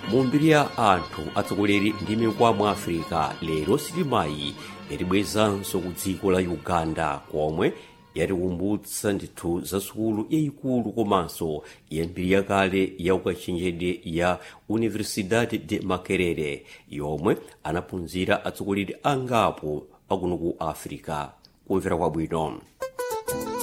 mu mbiri ya anthu atsogoleri ndi mikwa mu Africa lero sitimayi yatibwezanso ku dziko la Uganda komwe yatikumbutsa ndithu za sukulu yayikulu komanso ya mbiri yakale ya ukachenjede ya Universidade de Makerere yomwe anaphunzira atsogoleri angapo akuno ku Africa. Kumvera kwabwino.